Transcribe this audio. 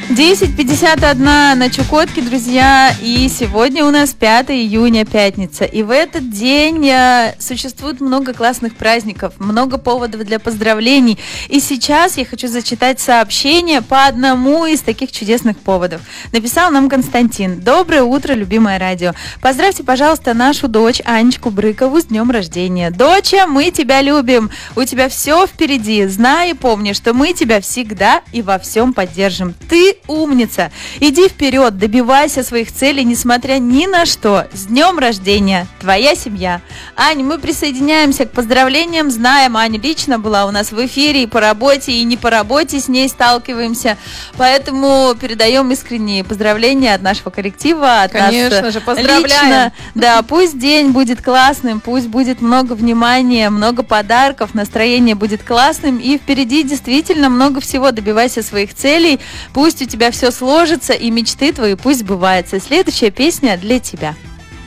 10:51 на Чукотке, друзья, и сегодня у нас 5 июня, пятница. И в этот день существует много классных праздников, много поводов для поздравлений. И сейчас я хочу зачитать сообщение по одному из таких чудесных поводов. Написал нам Константин. Доброе утро, любимое радио. Поздравьте, пожалуйста, нашу дочь Анечку Брыкову с днем рождения. Доча, мы тебя любим, у тебя все впереди. Знай и помни, что мы тебя всегда и во всем поддержим. Ты умница. Иди вперед, добивайся своих целей, несмотря ни на что. С днем рождения, твоя семья. Ань, мы присоединяемся к поздравлениям. Знаем, Аня лично была у нас в эфире и по работе, и не по работе с ней сталкиваемся. Поэтому передаем искренние поздравления от нашего коллектива, от Конечно нас же, поздравляем. Лично. Да, пусть день будет классным, пусть будет много внимания, много подарков, настроение будет классным, и впереди действительно много всего. Добивайся своих целей, пусть у тебя все сложится, и мечты твои пусть сбываются. Следующая песня для тебя.